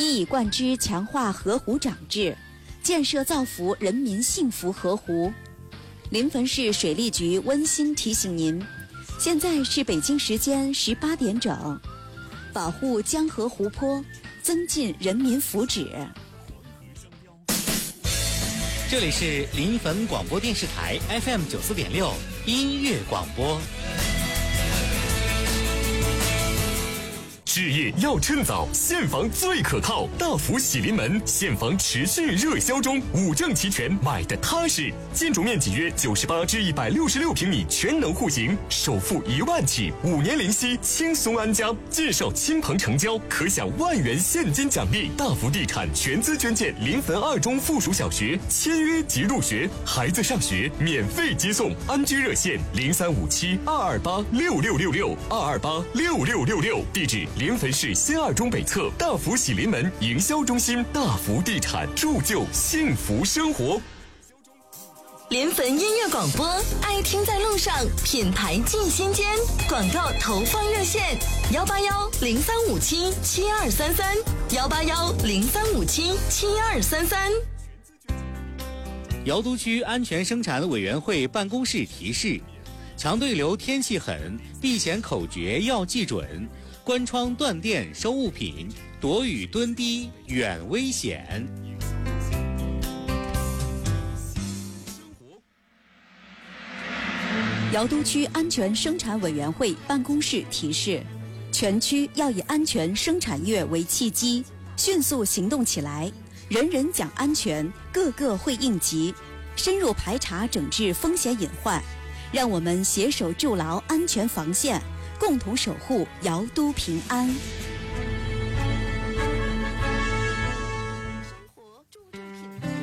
一以贯之强化河湖长治，建设造福人民幸福河湖。临汾市水利局温馨提醒您，现在是北京时间18点整，保护江河湖泊，增进人民福祉。 这里是临汾广播电视台 FM 94.6音乐广播。 置业要趁早，现房最可靠。大福喜临门，现房持续热销中，5证齐全，买的踏实。建筑面积约98至166平米，全能户型，首付1万起，5年零息，轻松安家。介绍亲朋成交，可享1万元现金奖励。大福地产全资捐建临汾2中附属小学，签约即入学，孩子上学免费接送。安居热线035722826666，2286666，地址临汾市新2中北侧大福喜临门营销中心。大福地产，铸就幸福生活。 临汾音乐广播，爱听在路上，品牌进心间。广告投放热线：18103577233，18103577233。 瑶都区安全生产委员会办公室提示：强对流天气狠，避险口诀要记准。关窗断电收物品，躲雨蹲低远危险。 瑶都区安全生产委员会办公室提示：全区要以安全生产月为契机，迅速行动起来，人人讲安全，个个会应急，深入排查整治风险隐患，让我们携手筑牢安全防线，共同守护瑶都平安。